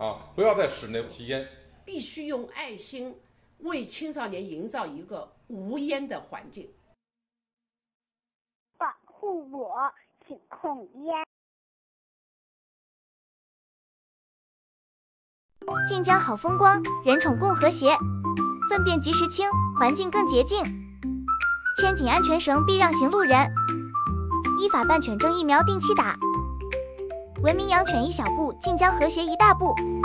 不要在室内吸烟。 必须用爱心为青少年营造一个无烟的环境。 保护我，请控烟。 晋江好风光，人宠共和谐，粪便及时清，环境更洁净。牵紧安全绳，避让行路人。依法办犬证疫苗定期打。文明养犬一小步，晋江和谐一大步。